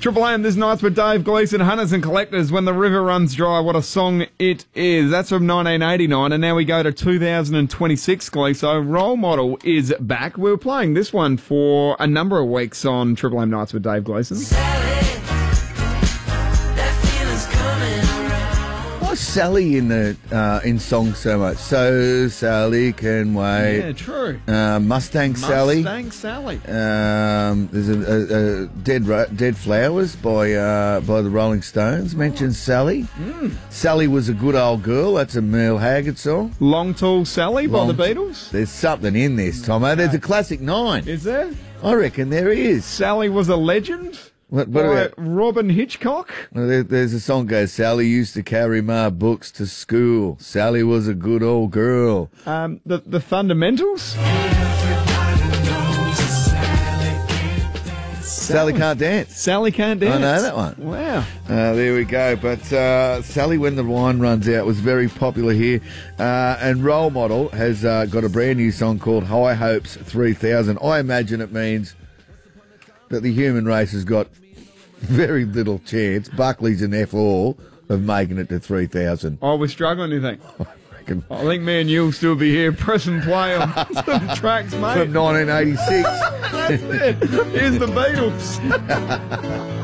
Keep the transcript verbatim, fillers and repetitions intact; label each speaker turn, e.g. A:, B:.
A: Triple M, this night's with Dave Gleeson, Hunters and Collectors, When the River Runs Dry. What a song it is. That's from nineteen eighty-nine, and now we go to two thousand twenty-six, Glee. So Role Model is back. We were playing this one for a number of weeks on Triple M Nights with Dave Gleeson.
B: Sally, that feeling's coming around.
C: Why Sally in the uh, in song so much? So Sally can wait.
A: Yeah, true.
C: Uh, Mustang Sally.
A: Mustang Sally.
C: Um, there's a, a, a Dead Ro- Dead Flowers by uh, by the Rolling Stones mentions Sally.
A: Mm.
C: Sally was a good old girl. That's a Merle Haggard song.
A: Long Tall Sally by
C: Long-
A: the Beatles.
C: There's something in this, Tomo. There's a classic nine.
A: Is there?
C: I reckon there is.
A: Sally Was a Legend
C: What, what
A: by
C: about?
A: Robin Hitchcock.
C: Well, there, there's a song goes. Sally used to carry my books to school. Sally was a good old girl.
A: Um, the, the Fundamentals.
C: Sally can't dance.
A: Sally Can't Dance.
C: I know that one.
A: Wow.
C: Uh, there we go. But uh, Sally, When the Wine Runs Out, was very popular here. Uh, and Role Model has uh, got a brand new song called High Hopes three thousand. I imagine it means that the human race has got very little chance, Buckley's and F all, of making it to three thousand.
A: Oh, we're struggling, you think?
C: I reckon.
A: I think me and you'll still be here pressing play on some tracks, mate.
C: From nineteen eighty-six.
A: That's it. Here's the Beatles.